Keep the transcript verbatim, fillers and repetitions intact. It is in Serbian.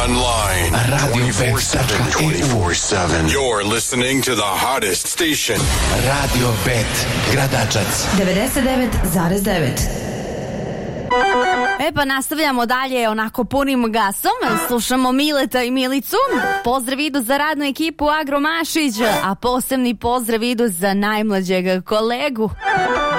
online. radio bet dot e u twenty-four seven. You're listening to the hottest station. Radio Bet, Gradačac. devedeset devet zarez devet. E pa nastavljamo dalje onako punim gasom. Slušamo Mileta i Milicu. Pozdrav idu za radnu ekipu Agromašić, a posebni pozdrav idu za najmlađeg kolegu.